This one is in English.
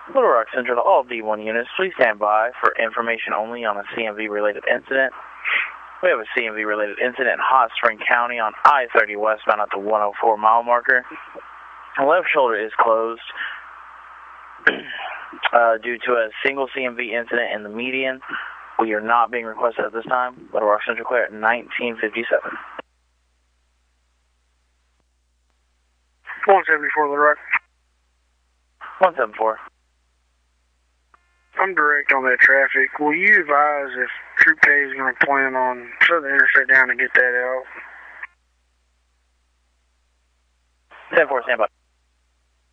Little Rock Central to all D1 units, please stand by for information only on a CMV-related incident. We have a CMV-related incident in Hot Spring County on I-30 westbound at the 104 mile marker. The left shoulder is closed due to a single CMV incident in the median. We are not being requested at this time. Little Rock Central clear at 1957. 174 Little Rock. 174. I'm direct on that traffic. Will you advise if Troop K is going to plan on shutting the interstate down to get that out? 10-4, stand by.